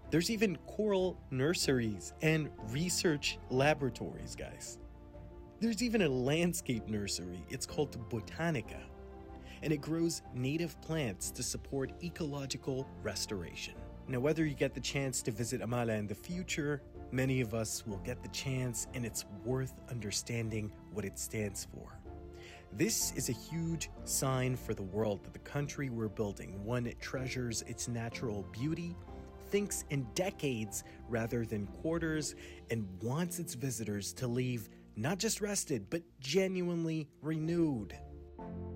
There's even coral nurseries and research laboratories, guys. There's even a landscape nursery. It's called Botanica, and it grows native plants to support ecological restoration. Now, whether you get the chance to visit Amala in the future, many of us will get the chance, and it's worth understanding what it stands for. This is a huge sign for the world that the country we're building, one that treasures its natural beauty, thinks in decades rather than quarters, and wants its visitors to leave not just rested, but genuinely renewed.